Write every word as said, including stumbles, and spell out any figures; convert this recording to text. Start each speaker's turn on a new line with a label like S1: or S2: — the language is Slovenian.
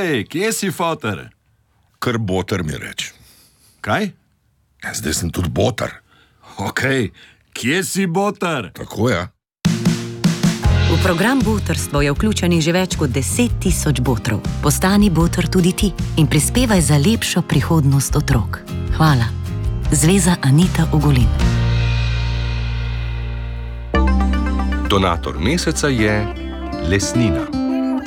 S1: Hej, kje si, foter?
S2: Kar boter mi reč.
S1: Kaj?
S2: Ja, zdaj sem tudi boter.
S1: Ok, kje si, boter?
S2: Tako je.
S3: V program Botrstvo je vključenih že več kot deset tisoč botrov. Postani boter tudi ti in prispevaj za lepšo prihodnost otrok. Hvala. Zveza Anita Ogulin.
S4: Donator meseca je Lesnina.